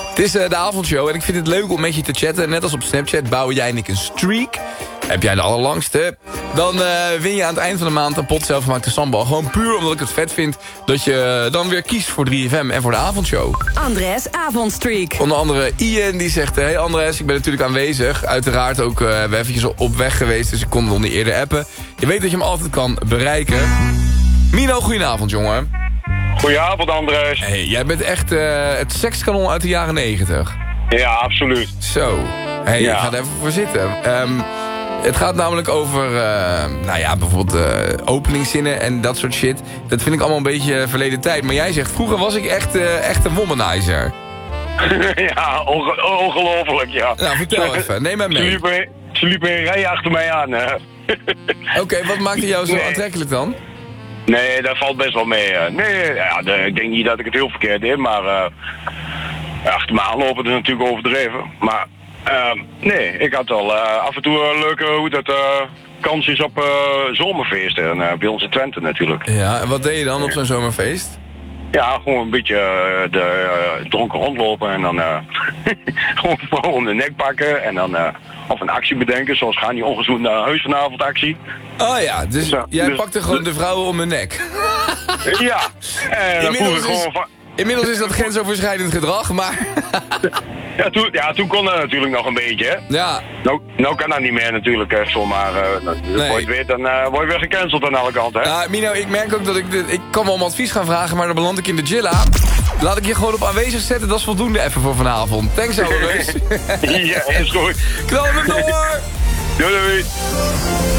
Het is de avondshow en ik vind het leuk om met je te chatten. Net als op Snapchat bouwen jij en ik een streak. Heb jij de allerlangste, dan win je aan het eind van de maand een pot zelfgemaakte sambal. Gewoon puur omdat ik het vet vind dat je dan weer kiest voor 3FM en voor de avondshow. Andres avondstreak. Onder andere Ian die zegt, hey Andres, ik ben natuurlijk aanwezig. Uiteraard ook we eventjes op weg geweest, dus ik kon nog niet eerder appen. Je weet dat je hem altijd kan bereiken. Mino, goedenavond jongen. Goedenavond Andres. Hey, jij bent echt het sekskanon uit de jaren 90. Ja, absoluut. Zo, hey, Ja. ik ga er even voor zitten. Het gaat namelijk over, bijvoorbeeld openingszinnen en dat soort shit. Dat vind ik allemaal een beetje verleden tijd. Maar jij zegt, vroeger was ik echt een womanizer. Ja, ongelooflijk, ja. Nou, vertel even. Neem mij mee. Ze liepen een rij achter mij aan. Oké, wat maakte jou zo aantrekkelijk dan? Nee, dat valt best wel mee. Nee, ja, ik denk niet dat ik het heel verkeerd deed, maar achter me aanlopen is natuurlijk overdreven. Maar nee, ik had al af en toe een leuke kansjes op zomerfeesten. En bij ons in Twente natuurlijk. Ja, en wat deed je dan op zo'n zomerfeest? Ja, gewoon een beetje dronken rondlopen en dan gewoon vrouw om de nek pakken en dan of een actie bedenken, zoals gaan die ongezoend naar huis vanavond actie. Oh ja, dus Ja, jij dus- pakte gewoon de vrouwen om de nek. Ja, en dan vroeg ik gewoon van... Inmiddels is dat grensoverschrijdend gedrag, maar... Toen kon dat natuurlijk nog een beetje, hè. Ja, Nou kan dat niet meer natuurlijk, zomaar. Nee. Voor je het weet, dan word je weer gecanceld aan alle kanten, hè. ja, Mino, ik merk ook dat ik kan wel om advies gaan vragen, maar dan beland ik in de Gilla. Laat ik je gewoon op aanwezig zetten, dat is voldoende even voor vanavond. Thanks, ouwe. Ja, is goed. Knal hem door! Doei doei.